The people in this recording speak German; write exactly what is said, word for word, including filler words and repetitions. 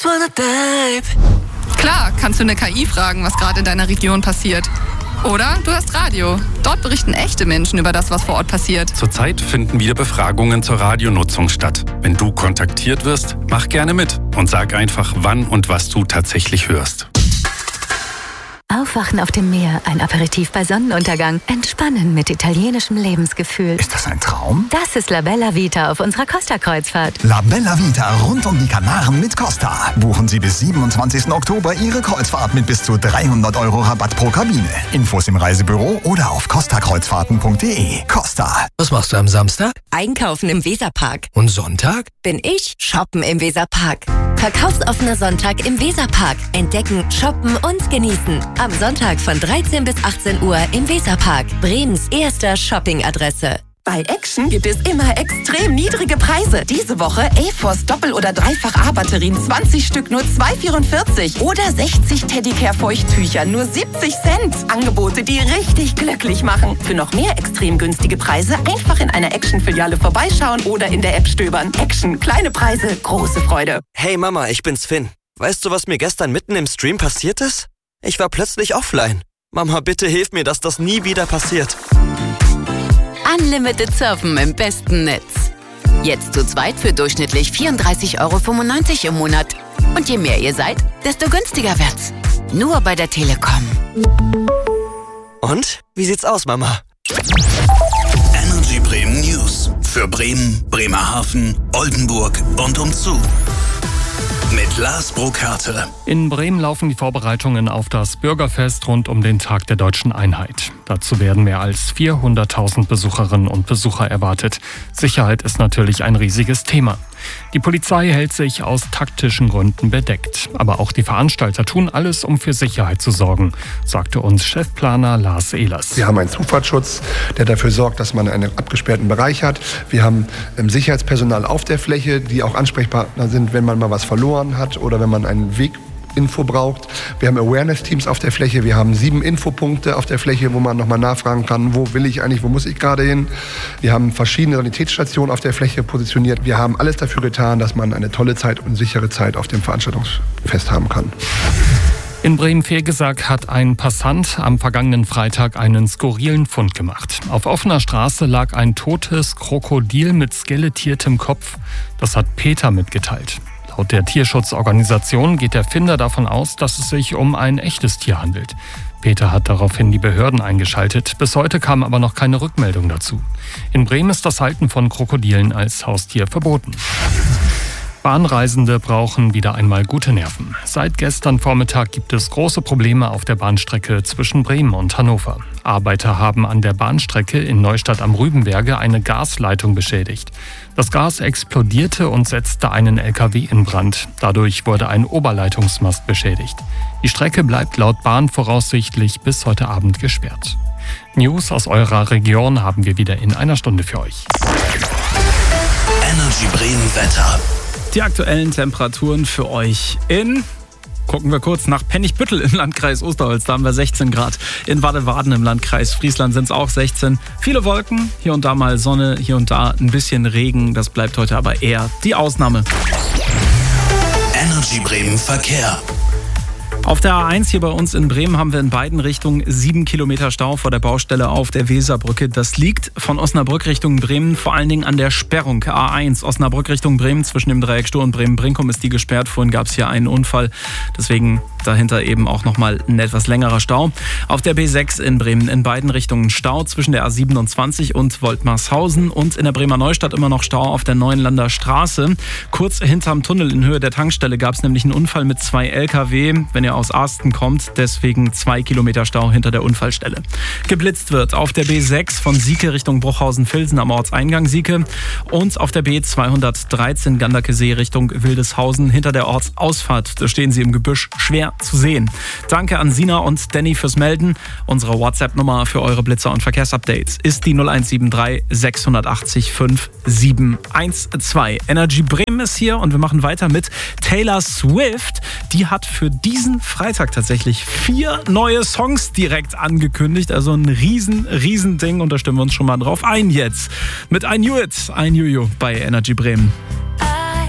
Klar, kannst du eine K I fragen, was gerade in deiner Region passiert. Oder du hast Radio. Dort berichten echte Menschen über das, was vor Ort passiert. Zurzeit finden wieder Befragungen zur Radionutzung statt. Wenn du kontaktiert wirst, mach gerne mit und sag einfach, wann und was du tatsächlich hörst. Aufwachen auf dem Meer, ein Aperitif bei Sonnenuntergang, entspannen mit italienischem Lebensgefühl. Ist das ein Traum? Das ist La Bella Vita auf unserer Costa-Kreuzfahrt. La Bella Vita rund um die Kanaren mit Costa. Buchen Sie bis siebenundzwanzigsten Oktober Ihre Kreuzfahrt mit bis zu dreihundert Euro Rabatt pro Kabine. Infos im Reisebüro oder auf costa kreuzfahrten punkt de. Costa. Was machst du am Samstag? Einkaufen im Weserpark. Und Sonntag? Bin ich shoppen im Weserpark. Verkaufsoffener Sonntag im Weserpark. Entdecken, shoppen und genießen. Am Sonntag von dreizehn bis achtzehn Uhr im Weserpark. Bremens erster Shoppingadresse. Bei Action gibt es immer extrem niedrige Preise. Diese Woche A-Force Doppel- oder Dreifach-A-Batterien zwanzig Stück nur zwei Euro vierundvierzig. Oder sechzig Teddicare-Feuchttücher nur siebzig Cent. Angebote, die richtig glücklich machen. Für noch mehr extrem günstige Preise einfach in einer Action-Filiale vorbeischauen oder in der App stöbern. Action, kleine Preise, große Freude. Hey Mama, ich bin's Finn. Weißt du, was mir gestern mitten im Stream passiert ist? Ich war plötzlich offline. Mama, bitte hilf mir, dass das nie wieder passiert. Unlimited Surfen im besten Netz. Jetzt zu zweit für durchschnittlich vierunddreißig Euro fünfundneunzig im Monat. Und je mehr ihr seid, desto günstiger wird's. Nur bei der Telekom. Und? Wie sieht's aus, Mama? Energy Bremen News. Für Bremen, Bremerhaven, Oldenburg und umzu. Mit Lars Burkhardt. In Bremen laufen die Vorbereitungen auf das Bürgerfest rund um den Tag der Deutschen Einheit. Dazu werden mehr als vierhunderttausend Besucherinnen und Besucher erwartet. Sicherheit ist natürlich ein riesiges Thema. Die Polizei hält sich aus taktischen Gründen bedeckt. Aber auch die Veranstalter tun alles, um für Sicherheit zu sorgen, sagte uns Chefplaner Lars Ehlers. Wir haben einen Zufahrtsschutz, der dafür sorgt, dass man einen abgesperrten Bereich hat. Wir haben Sicherheitspersonal auf der Fläche, die auch Ansprechpartner sind, wenn man mal was verloren hat oder wenn man einen Weg Info braucht. Wir haben Awareness-Teams auf der Fläche. Wir haben sieben Infopunkte auf der Fläche, wo man nochmal nachfragen kann, wo will ich eigentlich, wo muss ich gerade hin. Wir haben verschiedene Sanitätsstationen auf der Fläche positioniert. Wir haben alles dafür getan, dass man eine tolle Zeit und sichere Zeit auf dem Veranstaltungsfest haben kann. In Bremen-Fegesack hat ein Passant am vergangenen Freitag einen skurrilen Fund gemacht. Auf offener Straße lag ein totes Krokodil mit skelettiertem Kopf. Das hat Peter mitgeteilt. Laut der Tierschutzorganisation geht der Finder davon aus, dass es sich um ein echtes Tier handelt. Peter hat daraufhin die Behörden eingeschaltet. Bis heute kam aber noch keine Rückmeldung dazu. In Bremen ist das Halten von Krokodilen als Haustier verboten. Bahnreisende brauchen wieder einmal gute Nerven. Seit gestern Vormittag gibt es große Probleme auf der Bahnstrecke zwischen Bremen und Hannover. Arbeiter haben an der Bahnstrecke in Neustadt am Rübenberge eine Gasleitung beschädigt. Das Gas explodierte und setzte einen L K W in Brand. Dadurch wurde ein Oberleitungsmast beschädigt. Die Strecke bleibt laut Bahn voraussichtlich bis heute Abend gesperrt. News aus eurer Region haben wir wieder in einer Stunde für euch. Energy Bremen Wetter. Die aktuellen Temperaturen für euch in... Gucken wir kurz nach Pennigpüttel im Landkreis Osterholz. Da haben wir sechzehn Grad. In Baden-Waden im Landkreis Friesland sind es auch sechzehn. Viele Wolken, hier und da mal Sonne, hier und da ein bisschen Regen. Das bleibt heute aber eher die Ausnahme. Energy Bremen Verkehr. Auf der A eins hier bei uns in Bremen haben wir in beiden Richtungen sieben Kilometer Stau vor der Baustelle auf der Weserbrücke. Das liegt von Osnabrück Richtung Bremen vor allen Dingen an der Sperrung. A eins Osnabrück Richtung Bremen zwischen dem Dreieck Stur und Bremen-Brinkum ist die gesperrt. Vorhin gab es hier einen Unfall, deswegen dahinter eben auch nochmal ein etwas längerer Stau. Auf der B sechs in Bremen in beiden Richtungen Stau zwischen der A siebenundzwanzig und Woltmarshausen und in der Bremer Neustadt immer noch Stau auf der Neuenlander Straße. Kurz hinterm Tunnel in Höhe der Tankstelle gab es nämlich einen Unfall mit zwei L K W. Wenn ihr aus Arsten kommt, deswegen zwei Kilometer Stau hinter der Unfallstelle. Geblitzt wird auf der B sechs von Sieke Richtung Bruchhausen-Vilsen am Ortseingang Sieke und auf der B zweihundertdreizehn Ganderkesee Richtung Wildeshausen hinter der Ortsausfahrt. Da stehen sie im Gebüsch, schwer zu sehen. Danke an Sina und Danny fürs Melden. Unsere WhatsApp-Nummer für eure Blitzer und Verkehrsupdates ist die null eins sieben drei sechs acht null fünf sieben eins zwei. Energy Bremen ist hier und wir machen weiter mit Taylor Swift. Die hat für diesen Freitag tatsächlich vier neue Songs direkt angekündigt. Also ein riesen, riesen Ding und da stimmen wir uns schon mal drauf ein jetzt. Mit I Knew It, I Knew You bei Energy Bremen.